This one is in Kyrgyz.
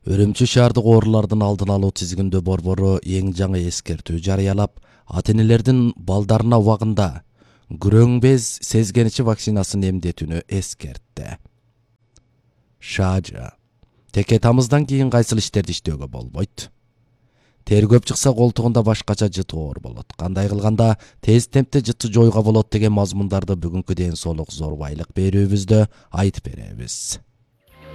Үрүмчү шаардык оорулардын алдын алуу тизигинде борбору эң жаңы эскертүү жарыялап, ата-энелердин балдарына убагында күрөң без сезгеничи вакцинасын эмдетүүнү эскертти. Шажы. Теке тамыздан кийин кайсыл иштерди иштөөгө болбойт? Тер көп чыкса колтугунда башкача жыты оор болот. Кандай кылганда тез темпте жыты жоюуга болот деген мазмундарды бүгүнкү ден соолук зор байлык берүүбүздө айтып беребиз.